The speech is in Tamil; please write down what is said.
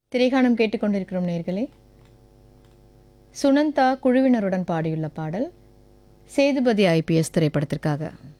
திரைகாணம் கேட்டுக்கொண்டிருக்கிறோம் நேர்களே. சுனந்தா குழுவினருடன் பாடியுள்ள பாடல் சேதுபதி IPS திரைப்படத்திற்காக.